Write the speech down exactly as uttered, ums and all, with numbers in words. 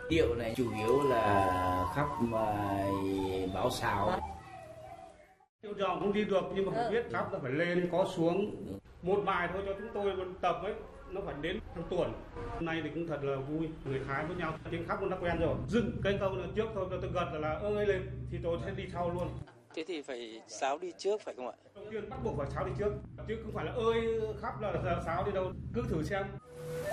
Điệu này chủ yếu là khắp báo sáo. Điệu giòn không đi được nhưng mà không biết khắp là phải lên có xuống. Một bài thôi cho chúng tôi tập ấy, nó phải đến hàng tuần. Hôm nay thì cũng thật là vui, người Thái với nhau, tiếng khắp cũng đã quen rồi. Dừng cái câu là trước thôi, cho tôi gật là, là ơi lên thì tôi sẽ đi sau luôn. Thế thì phải sáo đi trước phải không ạ? Đầu tiên bắt buộc phải sáo đi trước, chứ không phải là ơi khắp là sáo đi đâu, cứ thử xem.